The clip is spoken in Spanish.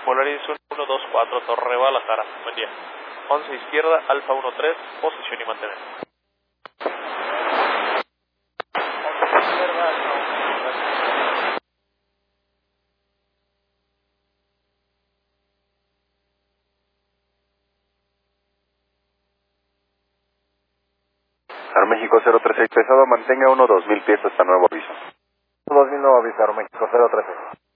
Polaris 124, Torre Guadalajara. Buen día. 11 izquierda, Alfa 13, posición y mantener. 11 izquierda, Alfa 13. Aeroméxico 036 pesado, mantenga 2000 pies hasta nuevo aviso. 2000 nuevo aviso, Aeroméxico 036.